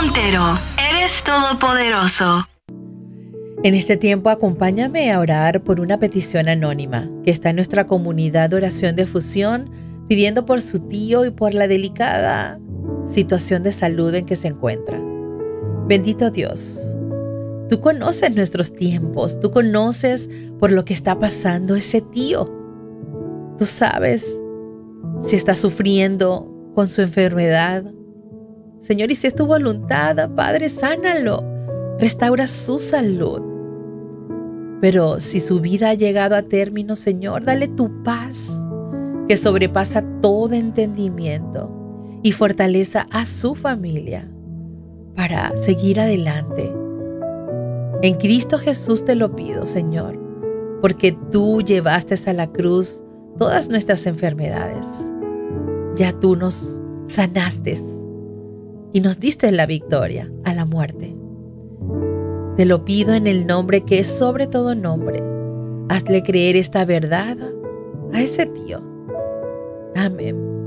Montero, eres todopoderoso. En este tiempo acompáñame a orar por una petición anónima que está en nuestra comunidad de oración de fusión, pidiendo por su tío y por la delicada situación de salud en que se encuentra. Bendito Dios, tú conoces nuestros tiempos, tú conoces por lo que está pasando ese tío. Tú sabes si está sufriendo con su enfermedad. Señor, y si es tu voluntad, Padre, sánalo, restaura su salud. Pero si su vida ha llegado a término, Señor, dale tu paz que sobrepasa todo entendimiento y fortaleza a su familia para seguir adelante. En Cristo Jesús te lo pido, Señor, porque tú llevaste a la cruz todas nuestras enfermedades. Ya tú nos sanaste y nos diste la victoria a la muerte. Te lo pido en el nombre que es sobre todo nombre. Hazle creer esta verdad a ese tío. Amén.